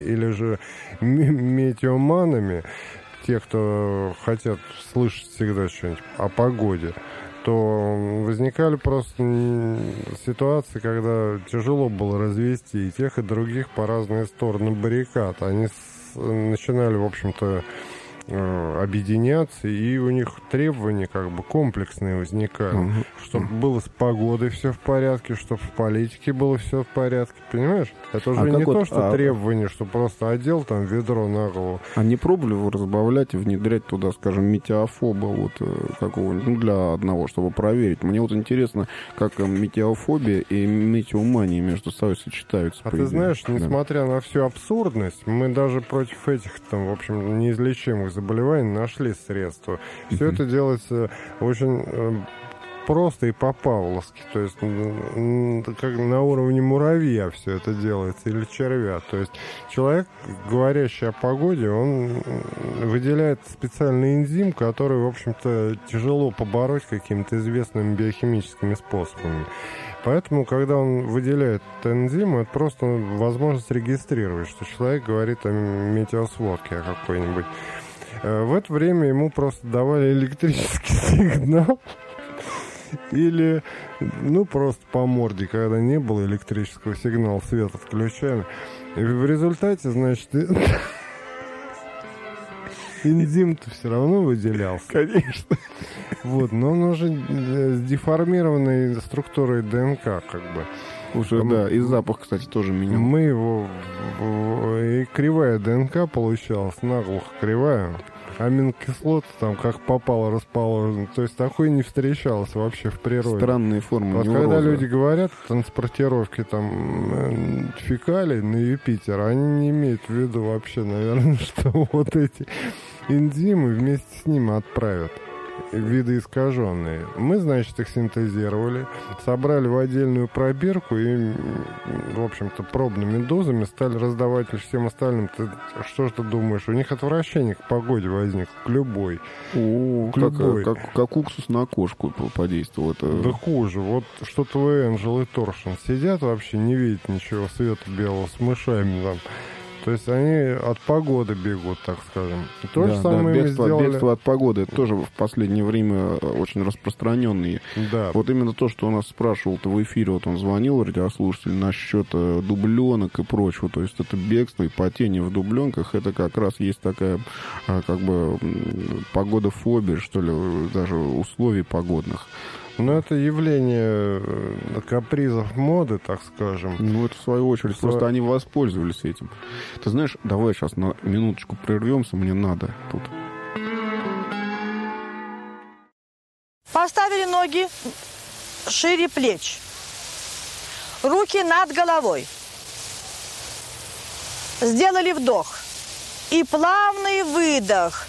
или же метеоманами, те, кто хотят слышать всегда что-нибудь о погоде, то возникали просто ситуации, когда тяжело было развести и тех, и других по разные стороны баррикад. Они начинали, в общем-то, объединяться, и у них требования как бы комплексные возникали, чтобы было с погодой все в порядке, чтобы в политике было все в порядке, понимаешь? Это уже не то, что требования, что просто одел там ведро на голову. А не пробовали вы разбавлять и внедрять туда, скажем, метеофоба вот какого-нибудь, ну, для одного, чтобы проверить? Мне вот интересно, как метеофобия и метеомания между собой сочетаются. А ты знаешь, несмотря на всю абсурдность, мы даже против этих там, в общем, неизлечимых заболеваний нашли средства. Все это делается очень просто и по-павловски, то есть как на уровне муравья все это делается, или червя. То есть человек, говорящий о погоде, он выделяет специальный энзим, который, в общем-то, тяжело побороть какими-то известными биохимическими способами. Поэтому, когда он выделяет энзим, это просто возможность регистрировать, что человек говорит о метеосводке о какой-нибудь. В это время ему просто давали электрический сигнал или, ну, просто по морде, когда не было электрического сигнала, свет отключали. И в результате, значит, энзим-то все равно выделялся. Конечно. Вот, но он уже с деформированной структурой ДНК, как бы. Уже, да, и запах, кстати, тоже менял. Мы его... И кривая ДНК получалась, наглухо кривая. Аминокислоты там как попало расположены. То есть такое не встречалось вообще в природе. Странные формы вот невроза. Когда люди говорят о транспортировке там фекалий на Юпитер, они не имеют в виду вообще, наверное, что вот эти энзимы вместе с ним отправят. Виды искаженные. Мы, значит, их синтезировали, собрали в отдельную пробирку и, в общем-то, пробными дозами стали раздавать всем остальным. Что ж ты думаешь? У них отвращение к погоде возникло, к любой. Как уксус на кошку подействовал. Это... Да хуже. Вот что твой Энджел и Торшин сидят вообще, не видят ничего света белого с мышами там. То есть они от погоды бегут, так скажем. То же самое бегство от погоды. Это тоже в последнее время очень распространенные. Да. Вот именно то, что у нас спрашивал-то в эфире, вот он звонил, радиослушатель, насчет дубленок и прочего. То есть это бегство и потение в дубленках. Это как раз есть такая как бы погодофобия, что ли, даже условий погодных. Ну, это явление капризов моды, так скажем. Ну, это в свою очередь. Просто они воспользовались этим. Ты знаешь, давай сейчас на минуточку прервемся, мне надо тут. Поставили ноги шире плеч. Руки над головой. Сделали вдох. И плавный выдох.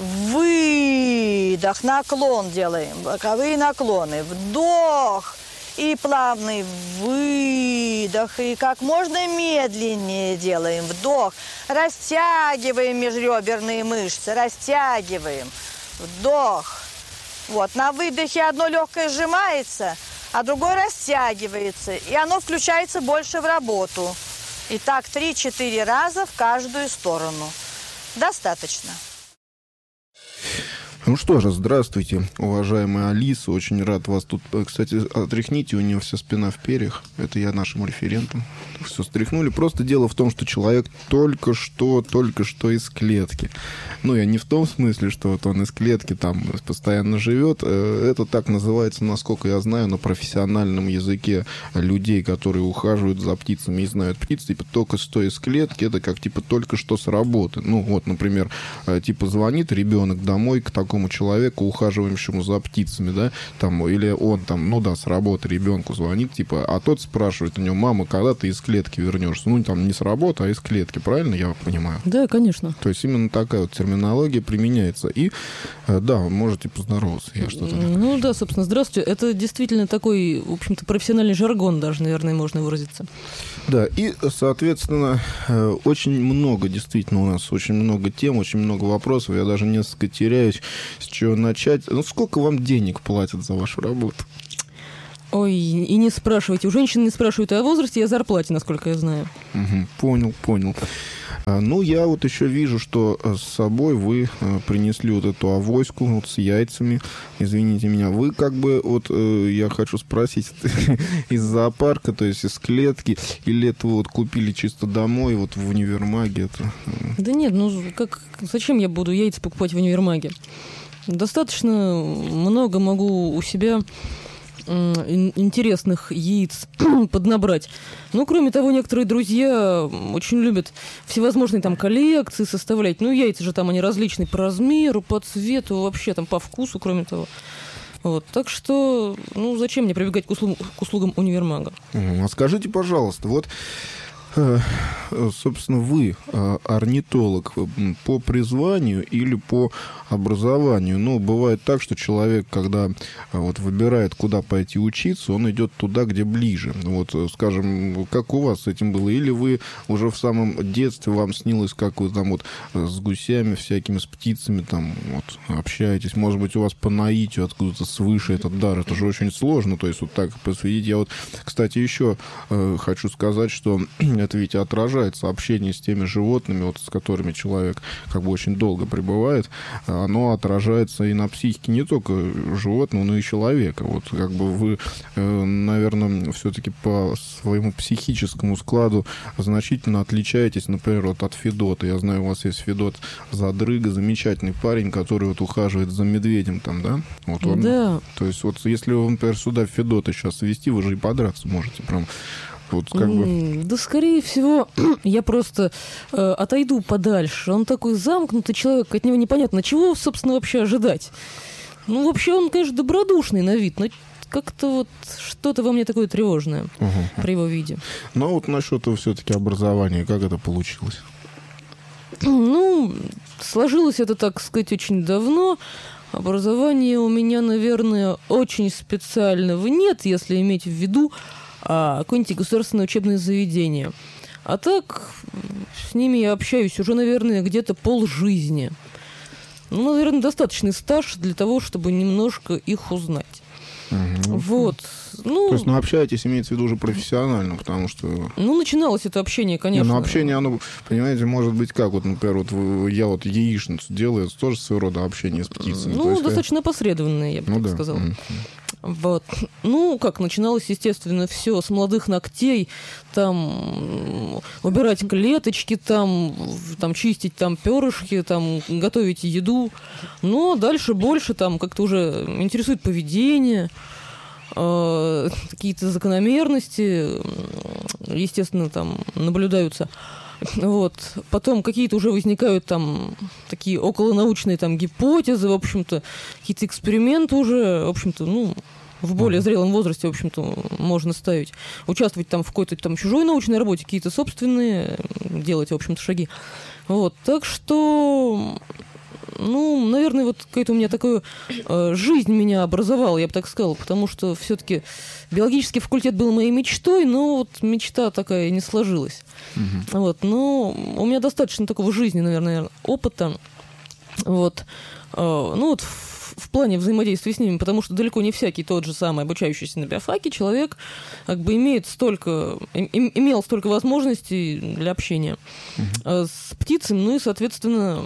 Выдох, наклон делаем, боковые наклоны, вдох и плавный выдох, и как можно медленнее делаем вдох, растягиваем межреберные мышцы, растягиваем, вдох. Вот, на выдохе одно легкое сжимается, а другое растягивается, и оно включается больше в работу. И так 3-4 раза в каждую сторону. Достаточно. Ну что же, здравствуйте, уважаемая Алиса. Очень рад вас тут. Кстати, отряхните, у нее вся спина в перьях. Это я нашим референтам все стряхнули. Просто дело в том, что человек только что из клетки. Ну, я не в том смысле, что вот он из клетки там постоянно живет. Это так называется, насколько я знаю, на профессиональном языке людей, которые ухаживают за птицами и знают птиц. Типа только что из клетки, это как типа только что с работы. Ну, вот, например, типа звонит ребенок домой к такому человеку, ухаживающему за птицами, да, там, или он там, ну да, с работы ребенку звонит, типа, а тот спрашивает у него: мама, когда ты из клетки вернешься? Ну, там, не с работы, а из клетки, правильно я понимаю? Да, конечно. То есть именно такая вот терминология применяется. И, да, можете поздороваться. Я что-то... Ну да, собственно, здравствуйте. Это действительно такой, в общем-то, профессиональный жаргон даже, наверное, можно выразиться. Да, и, соответственно, очень много, действительно, у нас очень много тем, очень много вопросов. Я даже несколько теряюсь, с чего начать. Ну, сколько вам денег платят за вашу работу? Ой, и не спрашивайте. У женщин не спрашивают о возрасте и о зарплате, насколько я знаю. Понял. Ну, я вот еще вижу, что с собой вы принесли вот эту авоську вот с яйцами. Извините меня. Вы как бы, вот я хочу спросить, из зоопарка, то есть из клетки, или это вы вот купили чисто домой, вот в универмаге? Это... Да нет, зачем я буду яйца покупать в универмаге? Достаточно много могу у себя интересных яиц поднабрать. Ну, кроме того, некоторые друзья очень любят всевозможные там коллекции составлять. Ну, яйца же там они различные по размеру, по цвету, вообще там по вкусу, кроме того. Вот. Так что, зачем мне прибегать к услугам универмага? А скажите, пожалуйста, вот собственно, вы орнитолог по призванию или по образованию? Ну, бывает так, что человек, когда вот выбирает, куда пойти учиться, он идет туда, где ближе. Вот, скажем, как у вас с этим было? Или вы уже в самом детстве, вам снилось, как вы там вот с гусями всякими, с птицами там вот общаетесь? Может быть, у вас по наитию откуда-то свыше этот дар? Это же очень сложно, то есть вот так посвятить. Я вот, кстати, еще хочу сказать, что это ведь отражается общение с теми животными, вот, с которыми человек как бы очень долго пребывает, оно отражается и на психике не только животного, но и человека. Вот как бы вы, наверное, все-таки по своему психическому складу значительно отличаетесь, например, вот от Федота. Я знаю, у вас есть Федот Задрыга, замечательный парень, который вот ухаживает за медведем там, да? Вот он, да. То есть вот если вы, например, сюда Федота сейчас вести, вы же и подраться можете прям. Вот как бы... Да, скорее всего, я просто отойду подальше. Он такой замкнутый человек, от него непонятно, чего, собственно, вообще ожидать. Ну, вообще, он, конечно, добродушный на вид, но как-то вот что-то во мне такое тревожное при его виде. Ну, вот насчет все-таки образования, как это получилось? Ну, сложилось это, так сказать, очень давно. Образования у меня, наверное, очень специального нет, если иметь в виду какое-нибудь государственное учебное заведение. А так, с ними я общаюсь уже, наверное, где-то полжизни. Ну, наверное, достаточный стаж для того, чтобы немножко их узнать. Вот. То есть, общаетесь, имеется в виду уже профессионально, потому что... начиналось это общение, конечно. Но общение, оно, понимаете, может быть как, вот, например, вот я вот яичницу делаю, это тоже своего рода общение с птицами. Достаточно опосредованное, я бы так сказала. Вот. Как начиналось, естественно, все с молодых ногтей, там убирать клеточки, там чистить там перышки, там готовить еду. Но дальше больше там как-то уже интересует поведение, какие-то закономерности, естественно, там наблюдаются. Вот. Потом какие-то уже возникают там такие околонаучные там гипотезы, в общем-то, какие-то эксперименты уже, в общем-то, в более зрелом возрасте, в общем-то, можно ставить. Участвовать там в какой-то там чужой научной работе, какие-то собственные делать, в общем-то, шаги. Вот. Так что, наверное, вот какая-то у меня такая жизнь меня образовала, я бы так сказала, потому что все-таки биологический факультет был моей мечтой, но вот мечта такая не сложилась. Вот. Но у меня достаточно такого жизни, наверное, опыта. Вот. В плане взаимодействия с ними, потому что далеко не всякий тот же самый обучающийся на биофаке человек как бы имеет имел столько возможностей для общения с птицами, и, соответственно,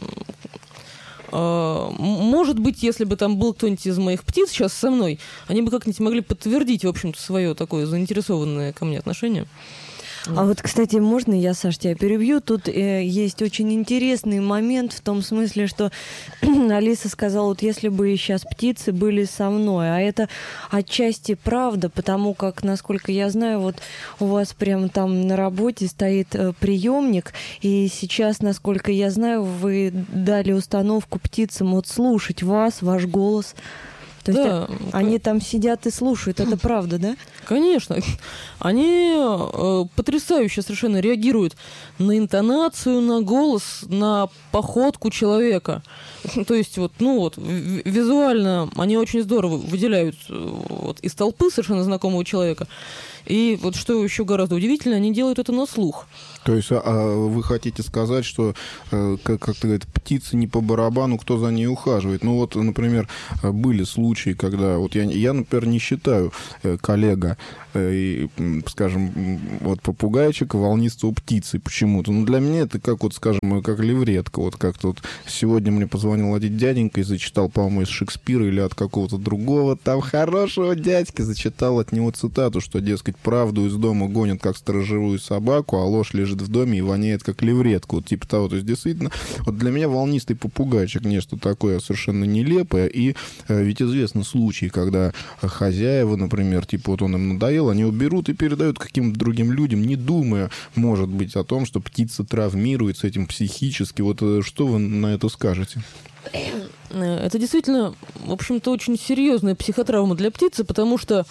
может быть, если бы там был кто-нибудь из моих птиц сейчас со мной, они бы как-нибудь могли подтвердить, в общем-то, свое такое заинтересованное ко мне отношение. А вот, кстати, можно я, Саш, тебя перебью? Тут есть очень интересный момент в том смысле, что Алиса сказала, вот если бы сейчас птицы были со мной, а это отчасти правда, потому как, насколько я знаю, вот у вас прямо там на работе стоит приемник, и сейчас, насколько я знаю, вы дали установку птицам вот слушать вас, ваш голос. То есть они там сидят и слушают, это правда, да? Конечно. Они потрясающе совершенно реагируют на интонацию, на голос, на походку человека. То есть визуально они очень здорово выделяют из толпы совершенно знакомого человека. И вот что еще гораздо удивительнее, они делают это на слух. То есть вы хотите сказать, что, как ты говоришь, птице не по барабану, кто за ней ухаживает? Ну вот, например, были случаи, когда вот я, например, не считаю коллега, скажем, вот попугайчика волнистого птицей почему-то. Ну для меня это как вот, скажем, как левретка. Вот как-то вот сегодня мне позвонил один дяденька и зачитал, по-моему, из Шекспира или от какого-то другого там хорошего дядьки, зачитал от него цитату, что, дескать, правду из дома гонят, как сторожевую собаку, а ложь лежит в доме и воняет, как левретка. Вот типа того. То есть, действительно, вот для меня волнистый попугайчик нечто такое совершенно нелепое. И ведь известны случаи, когда хозяева, например, типа вот он им надоел, они его берут и передают каким-то другим людям, не думая, может быть, о том, что птица травмируется этим психически. Вот что вы на это скажете? Это действительно, в общем-то, очень серьезная психотравма для птицы, потому что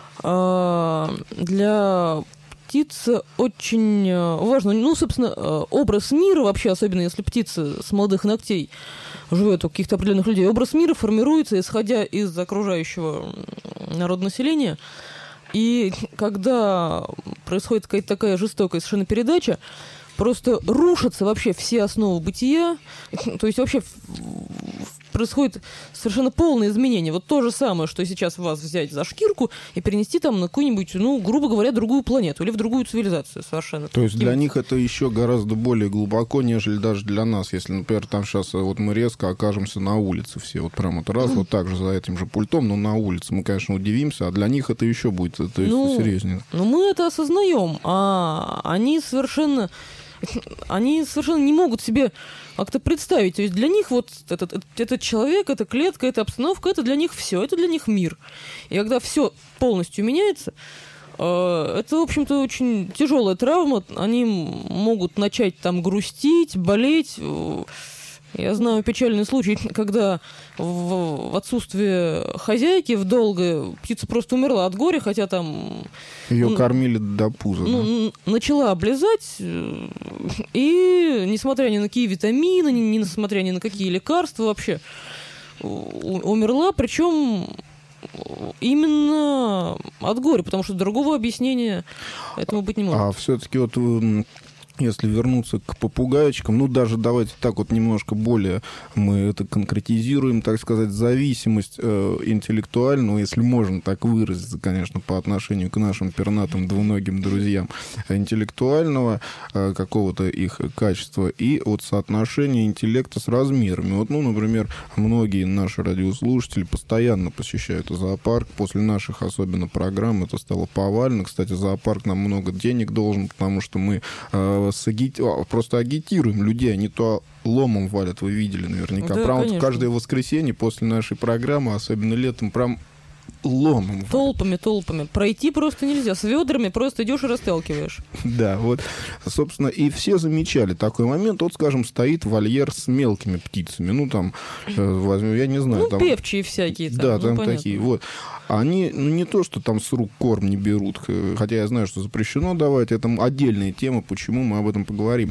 для птицы очень важно, собственно, образ мира вообще, особенно если птица с молодых ногтей живет у каких-то определенных людей, образ мира формируется, исходя из окружающего народонаселения. И когда происходит какая-то такая жестокая совершенно передача, просто рушатся вообще все основы бытия, то есть вообще происходит совершенно полное изменение. Вот то же самое, что сейчас вас взять за шкирку и перенести там на какую-нибудь, грубо говоря, другую планету или в другую цивилизацию совершенно. То есть для них это еще гораздо более глубоко, нежели даже для нас. Если, например, там сейчас вот мы резко окажемся на улице все, вот прямо вот раз, вот так же за этим же пультом, но на улице, мы, конечно, удивимся, а для них это еще будет серьезнее. Мы это осознаем, а они совершенно не могут себе как-то представить. То есть для них вот этот человек, эта клетка, эта обстановка, это для них все, это для них мир. И когда все полностью меняется, это, в общем-то, очень тяжелая травма. Они могут начать там грустить, болеть. Я знаю печальный случай, когда в отсутствие хозяйки в долгое птица просто умерла от горя, хотя там... Ее кормили до пуза. Начала облизать, и несмотря ни на какие витамины, несмотря ни на какие лекарства вообще, умерла, причем именно от горя, потому что другого объяснения этому быть не может. А все-таки вот... Если вернуться к попугайчикам, даже давайте так вот немножко более мы это конкретизируем, так сказать, зависимость интеллектуального, если можно так выразиться, конечно, по отношению к нашим пернатым двуногим друзьям, интеллектуального какого-то их качества и вот соотношение интеллекта с размерами. Вот, например, многие наши радиослушатели постоянно посещают зоопарк. После наших особенно программ это стало повально. Кстати, зоопарк нам много денег должен, потому что мы просто агитируем людей, они то ломом валят, вы видели наверняка. Да, прям вот каждое воскресенье после нашей программы, особенно летом, прям ломом. Толпами. Пройти просто нельзя. С ведрами просто идешь и расталкиваешь. Да, вот, собственно, и все замечали такой момент. Вот, скажем, стоит вольер с мелкими птицами. Там, возьмем, я не знаю. Там певчие всякие. Да, там такие. Вот. Они, не то, что там с рук корм не берут, хотя я знаю, что запрещено давать, это отдельная тема, почему мы об этом поговорим.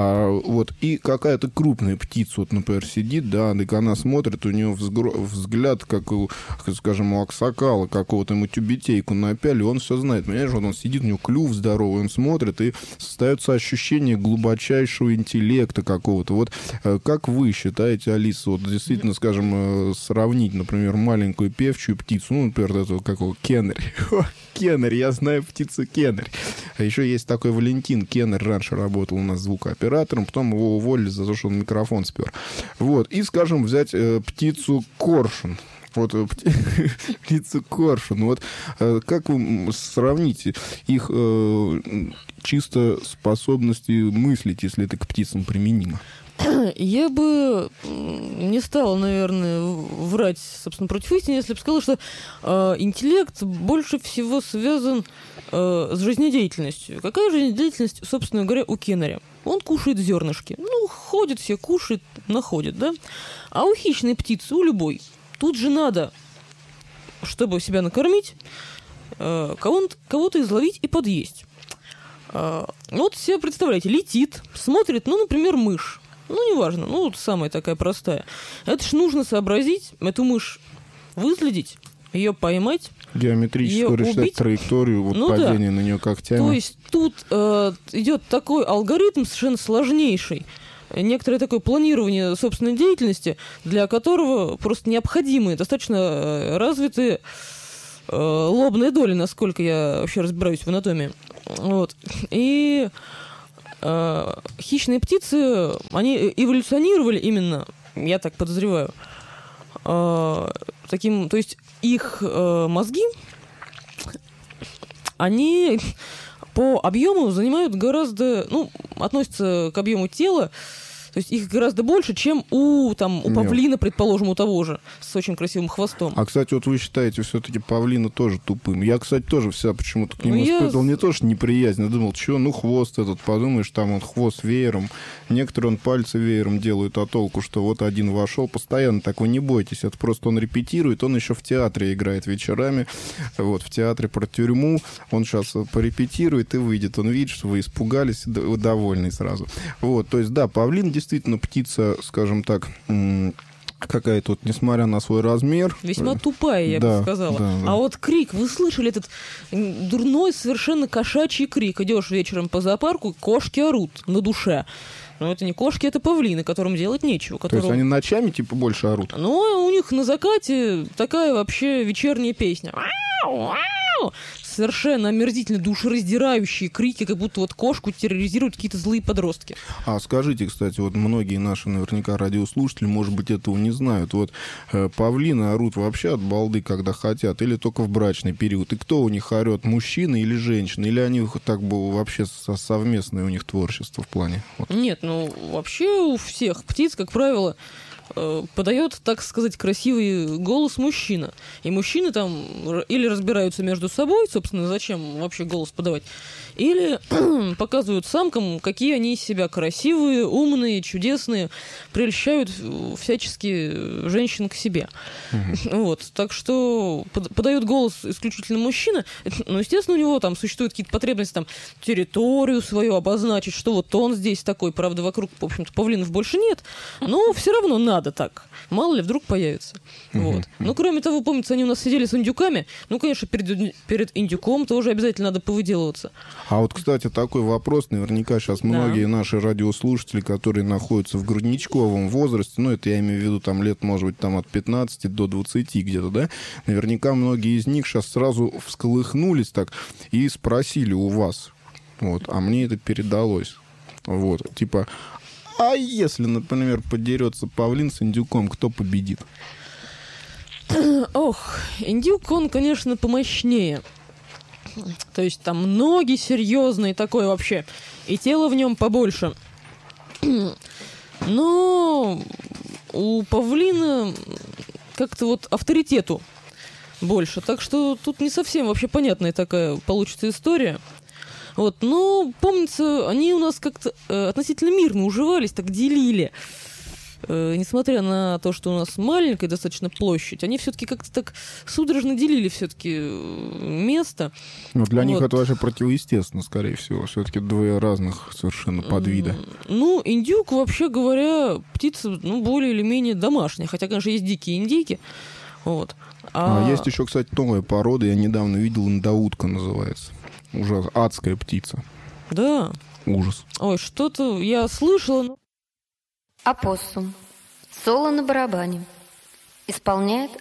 И какая-то крупная птица, вот, например, сидит, да, так она смотрит, у нее взгляд, как, скажем, у аксакала какого-то, ему тюбетейку напяли, он все знает, понимаешь, вот он сидит, у него клюв здоровый, он смотрит, и остается ощущение глубочайшего интеллекта какого-то. Вот как вы считаете, Алиса, вот действительно, скажем, сравнить, например, маленькую певчую птицу, например, этого какого Кеннери. Кеннери, я знаю птицу Кеннери. А еще есть такой Валентин Кеннери, раньше работал у нас звукооператором, потом его уволили за то, что он микрофон спер. Вот. И, скажем, взять птицу Коршун. Вот птицу Коршун. Вот как вы сравните их чисто способности мыслить, если это к птицам применимо? Я бы не стала, наверное, врать, собственно, против истины, если бы сказала, что интеллект больше всего связан с жизнедеятельностью. Какая жизнедеятельность, собственно говоря, у Кеннери? Он кушает зернышки. Ходит все, кушает, находит, да? А у хищной птицы, у любой, тут же надо, чтобы себя накормить, кого-то изловить и подъесть. Вот себе представляете, летит, смотрит, например, мышь. Ну, неважно, ну, вот самая такая простая. Это ж нужно сообразить, эту мышь выследить, ее поймать, геометрически её рассчитать убить. траекторию вот, Ну падения на нее когтями. То есть тут идет такой алгоритм совершенно сложнейший, некоторое такое планирование собственной деятельности, для которого просто необходимы достаточно развитые лобные доли, насколько я вообще разбираюсь в анатомии. Вот. И хищные птицы, они эволюционировали именно, я так подозреваю, таким, то есть их мозги, они по объему занимают гораздо, ну, относятся к объему тела, то есть их гораздо больше, чем у павлина, предположим, у того же, с очень красивым хвостом. А, кстати, вот вы считаете все-таки павлина тоже тупым. Я, кстати, тоже вся почему-то к нему испытывал не то, что неприязнь, а думал, что, ну, хвост этот, подумаешь, там он хвост веером. Некоторые он пальцы веером делают, а толку, что вот один вошел, постоянно такой, не бойтесь, это просто он репетирует, он еще в театре играет вечерами, вот, в театре про тюрьму, он сейчас порепетирует и выйдет, он видит, что вы испугались, довольный сразу. Вот, то есть, да, павлин действительно птица, скажем так, какая-то, вот, несмотря на свой размер... Весьма тупая, я бы сказала. Да. А вот крик, вы слышали этот дурной, совершенно кошачий крик? Идешь вечером по зоопарку, кошки орут на душе. Но это не кошки, это павлины, которым делать нечего. То есть они ночами, типа, больше орут? Ну, у них на закате такая вообще вечерняя песня. Совершенно омерзительно душераздирающие крики, как будто вот кошку терроризируют какие-то злые подростки. А скажите, кстати, вот многие наши наверняка радиослушатели, может быть, этого не знают. Вот павлины орут вообще от балды, когда хотят, или только в брачный период? И кто у них орет, мужчина или женщина? Или они так бы вообще совместное у них творчество в плане? Вот. Нет, ну вообще у всех птиц, как правило, подает, так сказать, красивый голос мужчина. И мужчины там или разбираются между собой, собственно, зачем вообще голос подавать, или показывают самкам, какие они из себя красивые, умные, чудесные, прельщают всячески женщин к себе. Вот. Так что подает голос исключительно мужчина. Но, естественно, у него там существуют какие-то потребности, там, территорию свою обозначить, что вот он здесь такой. Правда, вокруг, в общем-то, павлинов больше нет, но все равно надо так. Мало ли, вдруг появится. Вот. Ну, кроме того, помнится, они у нас сидели с индюками. Ну, конечно, перед индюком тоже обязательно надо повыделываться. А вот, кстати, такой вопрос. Наверняка сейчас многие наши радиослушатели, которые находятся в грудничковом возрасте, ну, это я имею в виду, там, лет, может быть, там, от 15 до 20 где-то, да? Наверняка многие из них сейчас сразу всколыхнулись так и спросили у вас. Вот. А мне это передалось. Вот. Типа... А если, например, подерется павлин с индюком, кто победит? Ох, индюк, он, конечно, помощнее. То есть там ноги серьезные, такое вообще. И тело в нем побольше. Но у павлина как-то вот авторитету больше. Так что тут не совсем вообще понятная такая получится история. Вот, но, помнится, они у нас как-то относительно мирно уживались, так делили. Несмотря на то, что у нас маленькая достаточно площадь, они все-таки как-то так судорожно делили все-таки место. Ну, для них это вообще противоестественно, скорее всего. Все-таки двое разных совершенно подвида. Ну, индюк, вообще говоря, птица, ну, более или менее домашняя. Хотя, конечно, есть дикие индейки. Вот. А есть еще, кстати, новая порода. Я недавно видел, индаутка называется. Ужас, адская птица. Да. Ужас. Ой, что-то я слышала. Опоссум. Соло на барабане. Исполняет